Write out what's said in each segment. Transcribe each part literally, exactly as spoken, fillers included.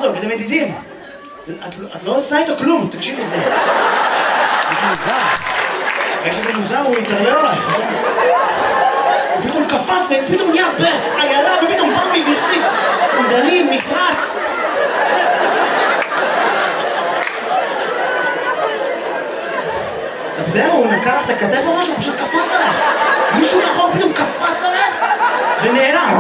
טוב, אתם ידידים. את לא עושה איתו כלום, תקשיב לזה. זה מוזר. איך שזה מוזר, הוא יתערלל עלייך. הוא פתאום קפץ, ופתאום נהיה איילה, ופתאום בא מי והחליף סנדלים, מפרץ. זהו, הוא נקע לך את הכתף או משהו, הוא פשוט קפץ עליך. מישהו נכון פתאום קפץ עליך ונעלם.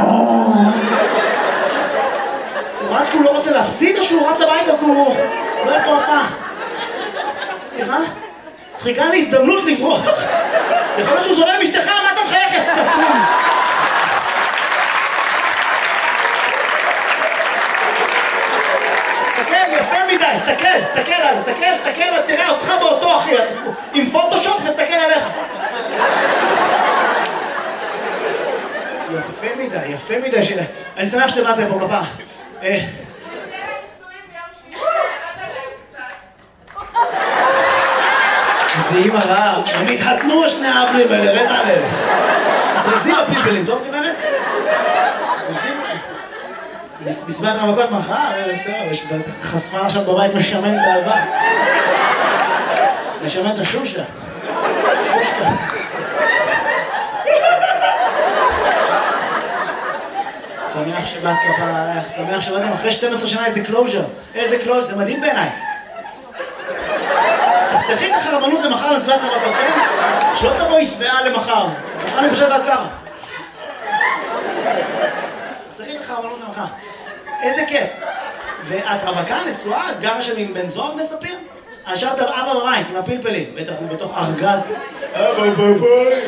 הוא רץ כי הוא לא רוצה להפסיד או שהוא רץ הביתה כי הוא לא הולך להופעה? סליחה? חיכה לי הזדמנות לברוח. יכול להיות שהוא זורם עם אשתך, מה אתה מחייך, יא סתום? תסתכל, יפה מדי, תסתכל, תסתכל עליו, תסתכל, תסתכל, תראה אותך באותו אחי, עם פוטושופ נסתכל עליך. יפה מדי, יפה מדי שלה. אני שמח שאתם באתם פה כפה. זה אימא רעה, הם התחתנו שני האבלים האלה, רד עליהם. אתם מגזים בפלפלים, טוב גברת? בסביבת המכות מחר, יש חשפה עכשיו בבית משמן את האהבה. משמן את השושה. שושקה. שמח שבאת כפרה עלייך, שמח שבאתם אחרי שתים עשרה שנה איזה קלוז'ר. איזה קלוז'ר, זה מדהים בעיניי. תחסכי את החרבנות למחר לסביבת המכות, כן? שלא תבואי שבעה למחר. תעשה לי פשוט עד ככה. תחסכי את החרבנות למחר. איזה כיף. ואת רווקה, נשואה, את גרה שם עם בן זוג מספיר? השארת אבא בבית עם הפלפלים, בטח הוא בתוך ארגז. אבא בבית.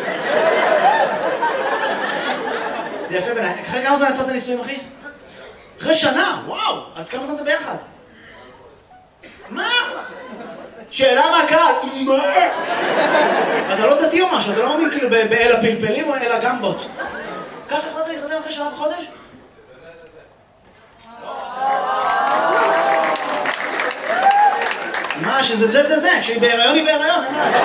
זה יפה בעיניי. אחרי כמה זמן יצאת נישואים, אחי? אחרי שנה, וואו! אז כמה זמן אתה ביחד? מה? שאלה מהקהל, מה? אתה לא דתי או משהו, אתה לא מאמין כאילו באל הפלפלים או אל הגמבות. ככה החלטת להתחתן אחרי שנה וחודש? מה, שזה זה זה זה, כשהיא בהיריון היא בהיריון, אין מה לעשות.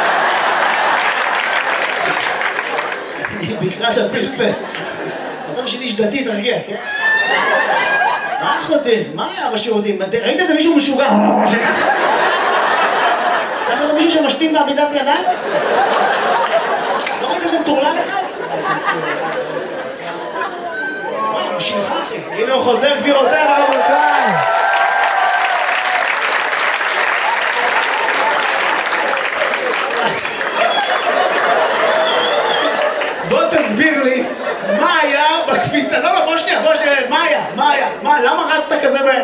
אני בקרת הפלפל. אתה בשביל איש דתי, תרגיע, כן? מה אחותי? מה היה בשירותים? ראית איזה מישהו משוגע? צריך לראות מישהו שמשתין בעמידת ידיים? לא ראית איזה מטורלל אחד? וואי, הוא שלך אחי. הנה הוא חוזר גבירותיי ורבותיי. בוא תסביר לי מה היה בקפיצה. לא, לא, בוא שנייה, בוא שנייה. מה היה? מה היה? מה? למה רצת כזה מהר?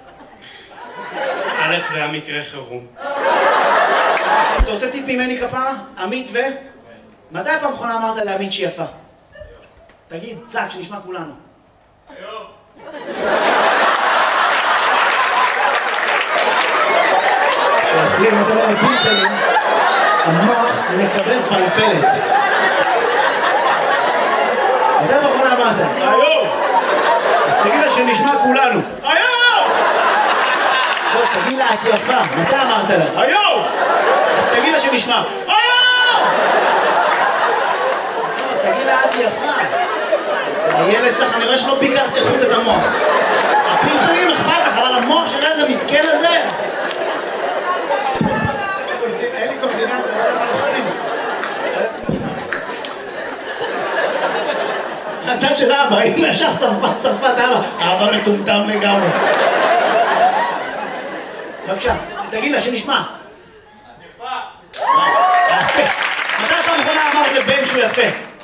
א', זה היה מקרה חירום. אתה רוצה טיפ ממני כפרה? עמית ו... מתי הפעם האחרונה אמרת לעמית שהיא יפה? תגיד, צעק, שנשמע כולנו. היום. כשאוכלים אותו הפלפלים, המוח מקבל פלפלת. מתי הפעם האחרונה אמרת? היום! אז תגיד לה שנשמע כולנו. היום! לא, תגיד לה, את יפה. מתי אמרת לה? היום! אז תגיד לה שנשמע. היום! לא, תגיד לה, את יפה. הילד שלך, אני רואה שלא ביקרת איכות את המוח. הפלפלים אכפת לך, אבל המוח של הילד המסכן הזה... אין לי קורדינציה, לא יודע מה לחצים. הצד של אבא, הנה ישר שרפת, שרפת אבא. אבא מטומטם לגמרי. בבקשה, תגיד לה שנשמע. את יפה. מתי פעם אחרונה אמרת לבן שהוא יפה?